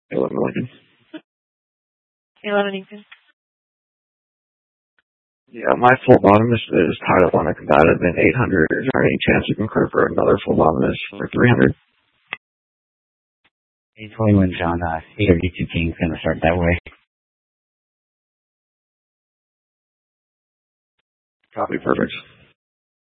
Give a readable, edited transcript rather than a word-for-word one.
11 Lincoln. 11 Lincoln. Yeah, my full bottomist is tied up on a combative in 800. Is there any chance you can clear for another full bottomist for 300? 821 John, 832 King's going to start that way. Copy, perfect.